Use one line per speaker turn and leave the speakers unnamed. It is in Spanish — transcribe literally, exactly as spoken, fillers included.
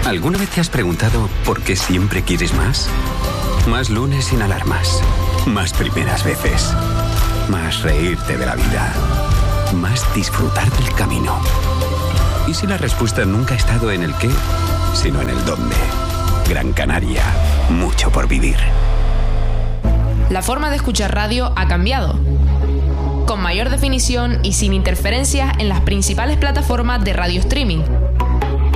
¿Alguna vez te has preguntado por qué siempre quieres más? Más lunes sin alarmas. Más primeras veces. Más reírte de la vida. Más disfrutar del camino. ¿Y si la respuesta nunca ha estado en el qué, sino en el dónde? Gran Canaria. Mucho por vivir.
La forma de escuchar radio ha cambiado. Con mayor definición y sin interferencias en las principales plataformas de radio streaming.